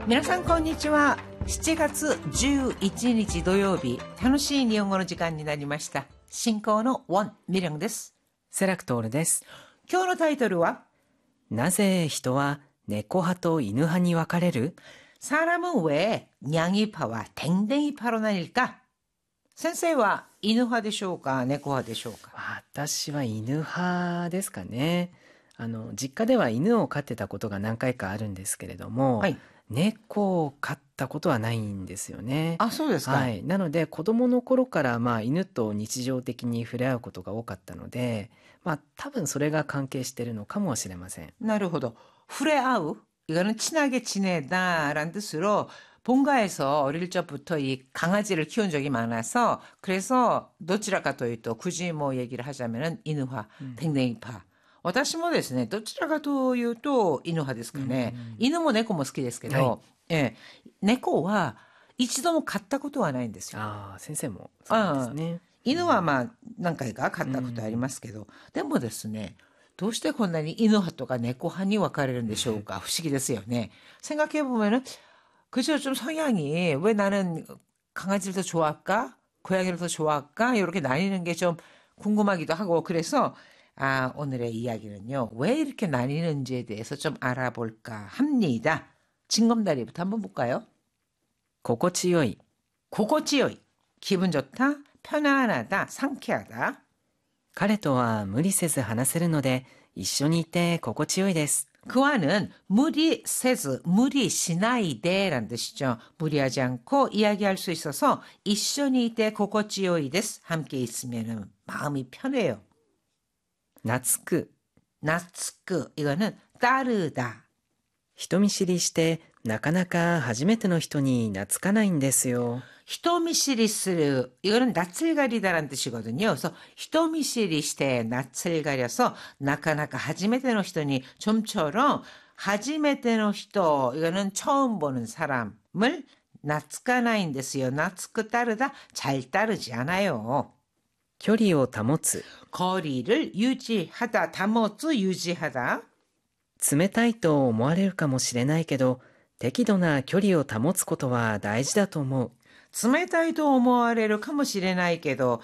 皆さんこんにちは。7月11日土曜日、楽しい日本語の時間になりました。進行のウォン・ミリョンです。 セラクトールです。 今日のタイトルは、 なぜ人は猫派と犬派に分かれる？ 사람은 왜 냥이파와 댕댕이파로 나뉠까? 先生は犬派でしょうか、猫派でしょうか？ 私は犬派ですかね。実家では犬を飼ってたことが何回かあるんですけれども、 はい。 猫を飼ったことはないんですよね。 あ、そうですか。 はい。なので子供の頃から犬と日常的に触れ合うことが多かったので、多分それが関係しているのかもしれません。 なるほど。触れ合う? 이거는 친하게 지내다라는 뜻으로 본가에서 어릴 적부터 이 강아지를 키운 적이 많아서 그래서 도치라카というと 굳이 뭐 얘기를 하자면은 이누화, 댕댕이파. 私もですね、どちらかというと犬派ですかね。犬も猫も好きですけど、猫は一度も飼ったことはないんですよ。 先生もそうですね。 犬は何回か飼ったことありますけど、でもですね、どうしてこんなに犬派とか猫派に分かれるんでしょうか。不思議ですよね。생각해보면은 그죠? 좀 성향이 왜 나는 강아지를 더 좋아할까? 고양이를 더 좋아할까? 이렇게 나뉘는 게 좀 궁금하기도 하고 그래서 오늘의 이야기는요. 왜 이렇게 나뉘는지에 대해서 좀 알아볼까 합니다. 징검다리부터 한번 볼까요? 心地よい. 心地よい. 기분 좋다, 편안하다, 상쾌하다. 彼とは無理せず話せるので一緒にいて心地よいです. 그와는 무리세즈, 무리시나이데라는 뜻이죠. 무리하지 않고 이야기할 수 있어서 이쇼니 때 고코치요이 데스. 함께 있으면 마음이 편해요. 懐く. 懐く. 이거는 따르다. 人見知りしてなかなか初めての人に懐かないんですよ. 히토미시리스르 이거는 낯을 가리다라는 뜻이거든요. 그래서 히토미시리시테 낯을 가려서 나카나카 하지메테노 히토니 좀처럼 하지메테노 히토 이거는 처음 보는 사람을 나츠카나인데스요. 나츠크 따르다 잘 따르지 않아요. 距離を保つ. 거리를 유지하다, 다모츠 유지하다. 冷たいと思われるかもしれないけど適度な距離を保つことは大事だと思う. 冷たいと思われるかもしれないけど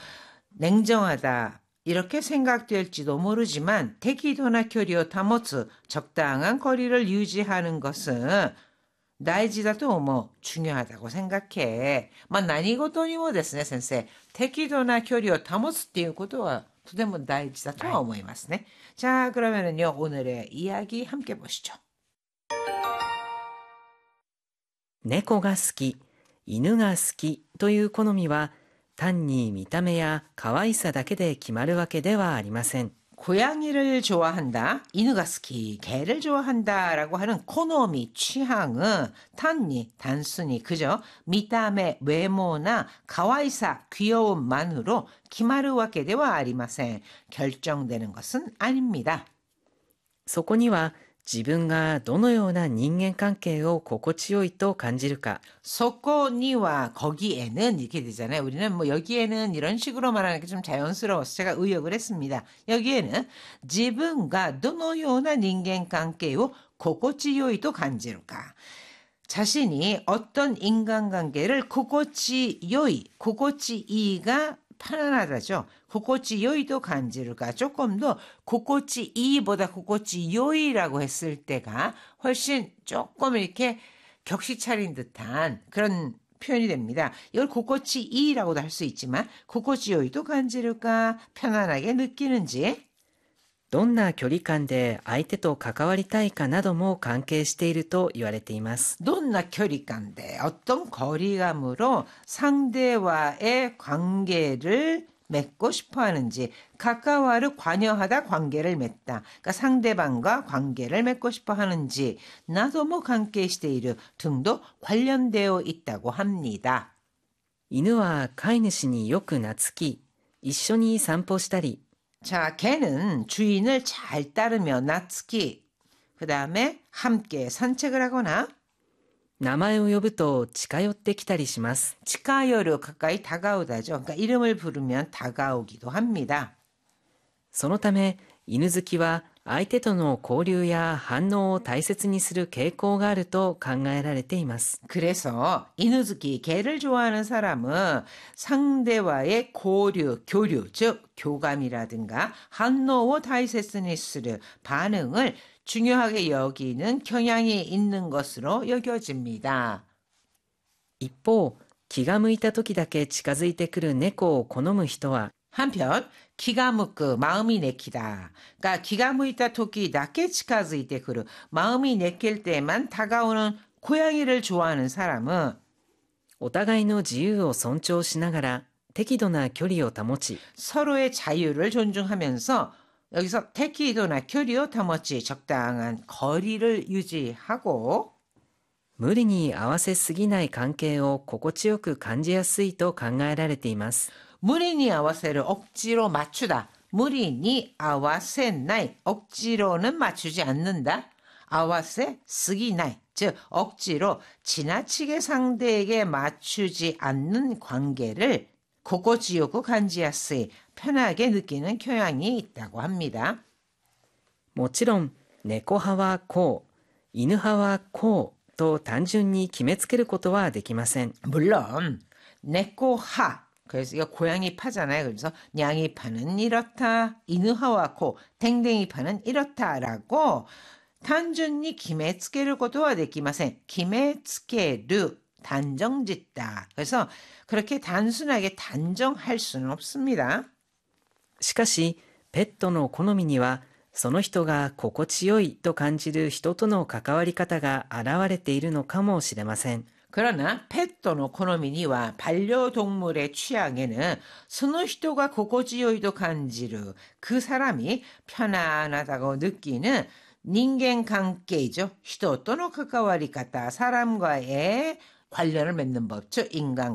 냉정하다 이렇게 생각될지도 모르지만適度な 距離を 保つ 적당한 거리를 유지하는 것은 大事だと思う 중요하다고 생각해. 何事にもですね, 先生 適度な 距離を 保つ っていうことは とても大事だとは思いますね. 자, 그러면은요, 오늘의 이야기 함께 보시죠. 猫が好き犬が好きという好みは単に見た目や可愛さだけで決まるわけではありません。 고양이를 좋아한다, 이누가 스키, 개를 좋아한다라고 하는 코노미, 취향은 단순히 그저 미담의 외모나 가와이사, 귀여움만으로 기마르 와케데와 아리마센 결정되는 것은 아닙니다. そこには自分がどのような人間関係を心地よいと感じるか. 소코니와 거기에는 이렇게 되잖아요. 우리는 여기에는 이런 식으로 말하는 게 좀 자연스러워서 제가 의역을 했습니다. 여기에는 自分がどのような人間関係を心地よいと感じるか. 자신이 어떤 인간관계를 心地よい, 心地いい가 편안하다죠. 心地よい도 간지를까. 조금 더 心地いい보다 心地よい라고 했을 때가 훨씬 조금 이렇게 격식 차린 듯한 그런 표현이 됩니다. 이걸 心地いい라고도 할 수 있지만 心地よい도 간지를까. 편안하게 느끼는지. どんな距離感で相手と関わりたいかなども関係していると言われています。 どんな距離感で 어떤 거리감으로 상대와의 관계를 맺고 싶어 하는지, 가까워를 관여하다 관계를 맺다. 그러니까 상대방과 관계를 맺고 싶어 하는지, 나도 관계している 등도 관련되어 있다고 합니다. 犬は飼い主によく懐き、一緒に散歩したり. 자, 개는 주인을 잘 따르며 나츠키, 그 다음에 함께 산책을 하거나 名前を呼ぶと近寄ってきたりします. 치카요르 가까이 다가오다죠. 그러니까 이름을 부르면 다가오기도 합니다. そのため犬好きは相手との交流や反応を大切にする傾向があると考えられています。 그래서 이누즈키 개를 좋아하는 사람은 상대와의 고류, 교류, 즉 교감이라든가 한노오 다이세스니스르 반응을 중요하게 여기는 경향이 있는 것으로 여겨집니다. 一方、気が向いた時だけ近づいてくる猫を好む人は、 한편 기가 묵고 마음이 내키다. 그러니까 기가 무이다 토끼 낮게 치카즈이때 그르 마음이 내킬 때만 다가오는 고양이를 좋아하는 사람은 お互いの自由を尊重しながら適度な距離を保ち、 서로의 자유를 존중하면서 여기서 테키도나 교리を保ち 적당한 거리를 유지하고 無理に合わせすぎない関係を心地よく感じやすいと考えられています。 무리니 아와세를 억지로 맞추다. 무리니 아와세 나이 억지로는 맞추지 않는다. 아와세 쓰기 나이 즉 억지로 지나치게 상대에게 맞추지 않는 관계를 고고지요구 간지야스이 편하게 느끼는 경향이 있다고 합니다. もちろん、猫派はこう、犬派はこうと単純に決めつけることはできません。 물론 네꼬하 그래서 이거 고양이 파잖아요. 그래서 냥이 파는 이렇다, 이누하와 코, 댕댕이 파는 이렇다라고 단순히 기메츠케를 것도 되기마센. 기메츠케르 단정짓다. 그래서 그렇게 단순하게 단정할 수는 없습니다. しかし、ペットの好みには、その人が心地よいと感じる人との関わり方が現れているのかもしれません。 그러나 펫도노 코노미니와 반려동물의 취향에는 스노히토가 고고지요이도 간지르 그 사람이 편안하다고 느끼는 닌겐 관계이죠. 히토토노 카카와리카타 사람과의 관련을 맺는 법, 즉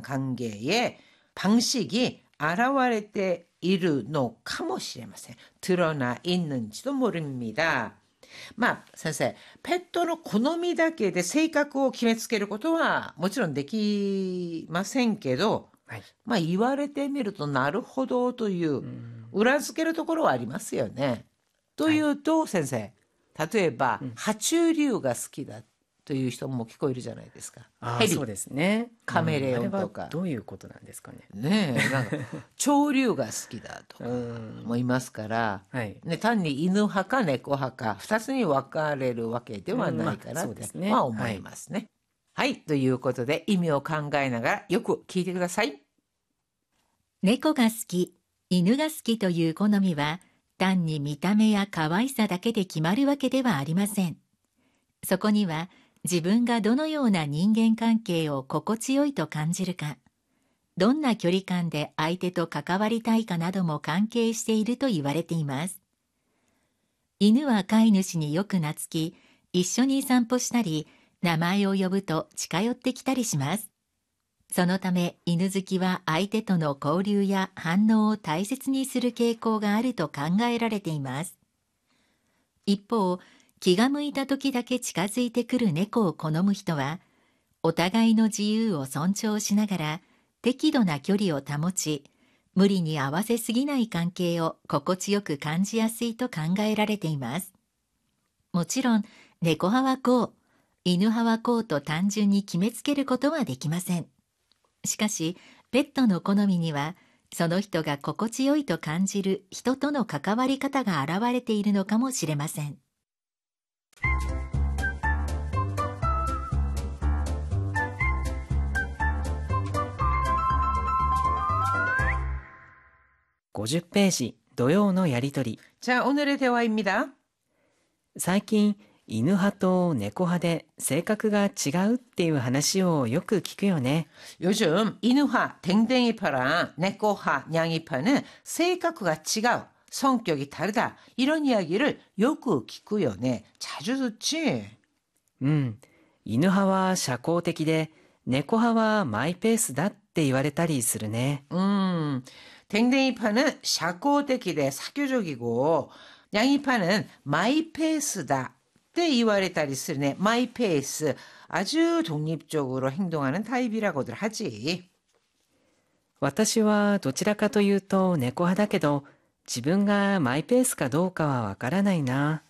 인간관계의 방식이 아라와레테 이르노 카모시레마세 드러나 있는지도 모릅니다. まあ先生、ペットの好みだけで性格を決めつけることはもちろんできませんけど、 はい、 まあ言われてみるとなるほどという裏付けるところはありますよね。というと、先生、例えば、爬虫類が好きだという人も結構いるじゃないですか。ヘビ、 そうですね。 カメレオンとか。 あれはどういうことなんですかね。 ねえ、なんか潮流が好きだとかもいますから、 はいね、単に犬派か猫派か2つに分かれるわけではないかなって、まあ思いますね。はい、ということで意味を考えながらよく聞いてください。 猫が好き、犬が好きという好みは単に見た目や可愛さだけで決まるわけではありません。そこには自分がどのような人間関係を心地よいと感じるか、どんな距離感で相手と関わりたいかなども関係していると言われています。犬は飼い主によく懐き、一緒に散歩したり、名前を呼ぶと近寄ってきたりします。そのため犬好きは相手との交流や反応を大切にする傾向があると考えられています。一方、気が向いた時だけ近づいてくる猫を好む人は、お互いの自由を尊重しながら適度な距離を保ち、無理に合わせすぎない関係を心地よく感じやすいと考えられています。もちろん、猫派はこう、犬派はこうと単純に決めつけることはできません。しかし、ペットの好みには、その人が心地よいと感じる人との関わり方が現れているのかもしれません。 50ページ、土曜のやりとり。 자, 오늘의 대화입니다. 最近、犬派と猫派で性格が違うっていう話をよく聞くよね。 요즘 이누파, 댕댕이파랑 네꼬파, 냥이파는性格が違う, 성격이 다르다. 이런 이야기를 요구聞くよね. 자주 듣지? うん。犬派は社交的で、猫派はマイペースだって言われたりするね。 댕댕이파는 샤코데키데 사교적이고 냥이파는 마이페이스다 때 이와레다리 쓰네. 마이페이스 아주 독립적으로 행동하는 타입이라고들 하지. 私はどちらかというと猫派だけど、自分がマイペースかどうかはわからないな。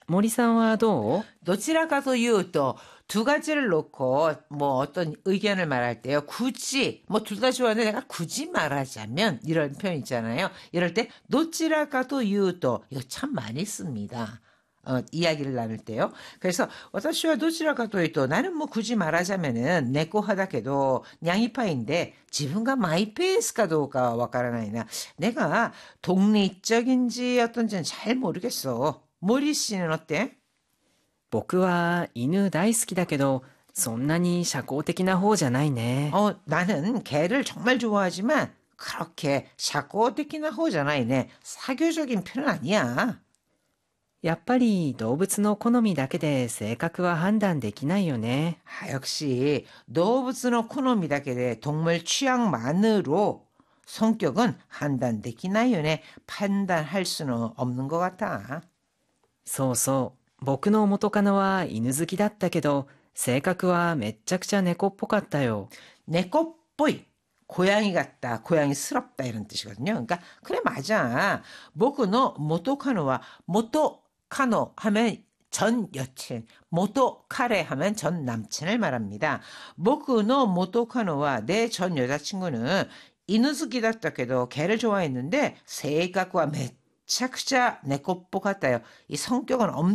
森さんはどう？ どちらかというと두 가지를 놓고 뭐 어떤 의견을 말할 때요. 굳이 뭐 둘 다 좋아하는데 내가 굳이 말하자면 이런 표현 있잖아요. 이럴 때 도치라카도 유도 이거 참 많이 씁니다. 이야기를 나눌 때요. 그래서 私は 도치라카도 유도 나는 뭐 굳이 말하자면은 내거 하다케도 냥이파인데 지분가 마이페이스가 도우가 와까라나이나 내가 독립적인지 어떤지는 잘 모르겠어. 모리 씨는 어때? 僕は犬大好きだけど、そんなに社交的な方じゃないね。 나는 개를 정말 좋아하지만 그렇게社交的な 方じゃないね. 사교적인 편은 아니야. やっぱり動物の好みだけで性格は判断できないよね。 역시動物の 好みだけで 동물 취향만으로 성격은 판단되기나요네. 판단할 수는 없는 것 같아. そうそう。僕の元カノは犬好きだったけど、性格はめっちゃくちゃ猫っぽかったよ。 내꺼보이 고양이 같다, 고양이스럽다 이런 뜻이거든요. 그러니까 그래 맞아. 보쿠노 모토카노와 모토카노 하면 전 여친, 모토카레 하면 전 남친을 말합니다. 보쿠노 모토카노와 내 전 여자친구는 이누스키다ったけど 개를 좋아했는데性格はめっちゃくちゃ猫っぽかったよ. 이 성격은